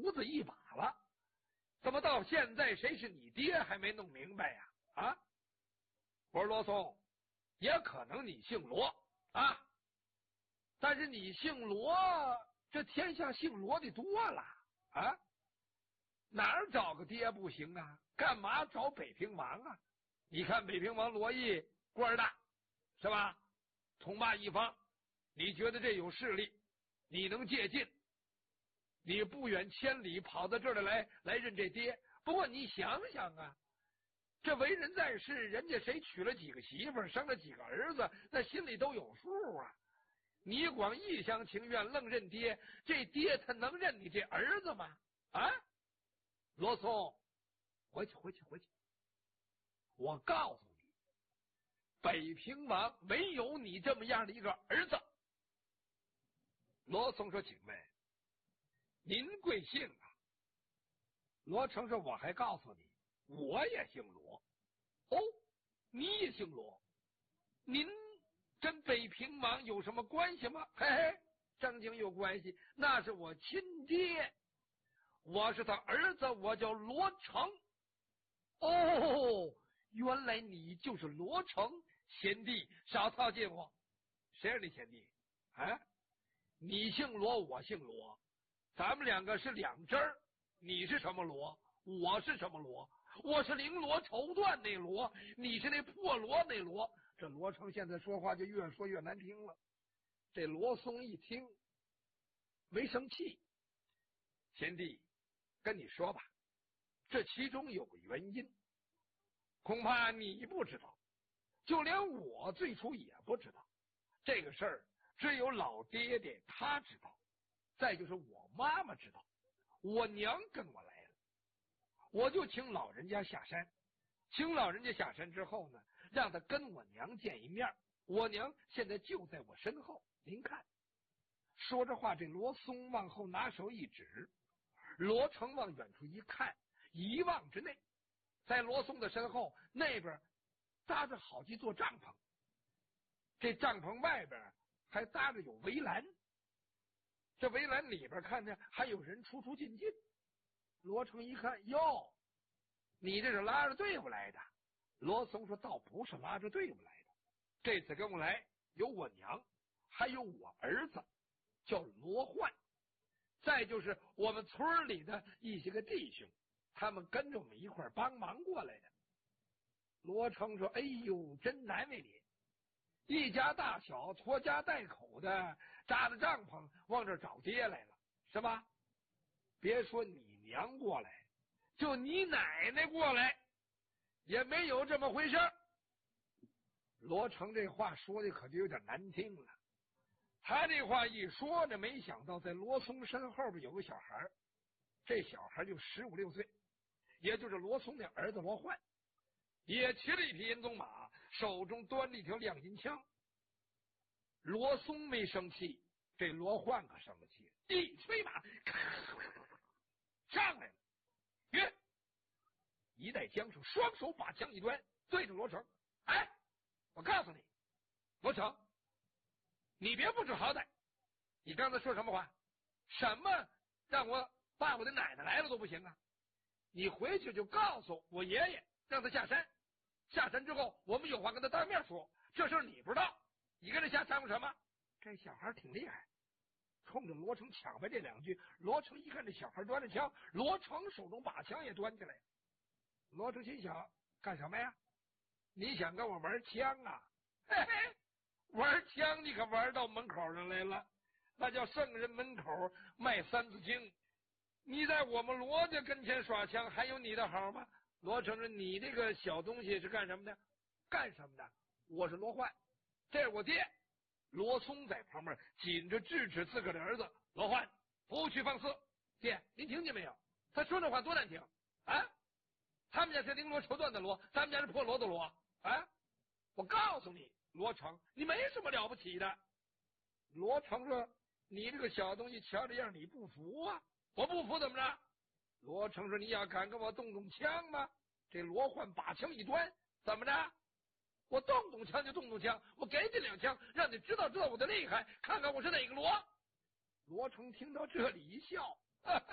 胡子一把了，怎么到现在谁是你爹还没弄明白呀？啊，我说罗松，也可能你姓罗啊，但是你姓罗，这天下姓罗的多了啊，哪儿找个爹不行啊？干嘛找北平王啊？你看北平王罗毅官大是吧？统霸一方，你觉得这有势力，你能借鉴，你不远千里跑到这儿来认这爹。不过你想想啊，这为人在世，人家谁娶了几个媳妇，生了几个儿子，那心里都有数啊。你光一厢情愿愣认爹，这爹他能认你这儿子吗？啊，罗松，回去，我告诉你，北平王没有你这么样的一个儿子。罗松说：“请问您贵姓啊？”罗成说：“我还告诉你，我也姓罗。”哦，你也姓罗？您跟北平王有什么关系吗？嘿嘿，正经有关系，那是我亲爹，我是他儿子，我叫罗成。哦，原来你就是罗成。贤弟少套近乎，谁是你贤弟啊？你姓罗，我姓罗，咱们两个是两支儿。你是什么罗？我是什么罗？我是绫罗绸缎那罗，你是那破罗那罗。这罗成现在说话就越说越难听了。这罗松一听没生气，贤弟跟你说吧，这其中有个原因，恐怕你不知道，就连我最初也不知道。这个事儿只有老爹爹他知道，再就是我妈妈知道，我娘跟我来了，我就请老人家下山。请老人家下山之后呢，让他跟我娘见一面。我娘现在就在我身后，您看。说着话，这罗松往后拿手一指，罗成往远处一看，一望之内，在罗松的身后那边搭着好几座帐篷，这帐篷外边还搭着有围栏，这围栏里边看着还有人出出进进。罗成一看，哟，你这是拉着队伍来的？罗松说：“倒不是拉着队伍来的，这次跟我来有我娘，还有我儿子叫罗焕，再就是我们村里的一些个弟兄，他们跟着我们一块帮忙过来的。”罗成说：“哎呦，真难为你，一家大小拖家带口的扎着帐篷往这找爹来了，是吧？别说你娘过来，就你奶奶过来也没有这么回事。”罗成这话说的可就有点难听了。他这话一说呢，没想到在罗松身后边有个小孩，这小孩就15、16岁，也就是罗松的儿子罗焕，也骑了一匹银鬃马，手中端着一条亮金枪。罗松没生气，这罗焕可生了气，一催马上来了，约一带缰绳，双手把枪一端，对着罗成：“哎，我告诉你，罗成，你别不知好歹，你刚才说什么话？什么让我爸我的奶奶来了都不行啊？你回去就告诉我爷爷，让他下山。下山之后，我们有话跟他当面说。这事你不知道，你跟他瞎掺和什么？”这小孩挺厉害，冲着罗成抢呗这两句。罗成一看这小孩端着枪，罗成手中把枪也端起来。罗成心想：干什么呀？你想跟我玩枪啊？嘿嘿，玩枪你可玩到门口上来了，那叫圣人门口卖三字经。你在我们罗家跟前耍枪，还有你的好吗？罗成说：“你这个小东西是干什么的？干什么的？我是罗焕，这是我爹。”罗松在旁边紧着制止自个儿的儿子：“罗焕，不许放肆！爹，您听见没有？他说这话多难听啊！他们家是绫罗绸缎的罗，咱们家是破罗的罗啊！我告诉你，罗成，你没什么了不起的。”罗成说：“你这个小东西，瞧这样你不服啊？我不服怎么着？”罗成说：“你要敢跟我动动枪吗？”这罗焕把枪一端：“怎么着？我动动枪就动动枪，我给你2枪，让你知道我的厉害，看看我是哪个罗。”罗成听到这里一笑，哈哈。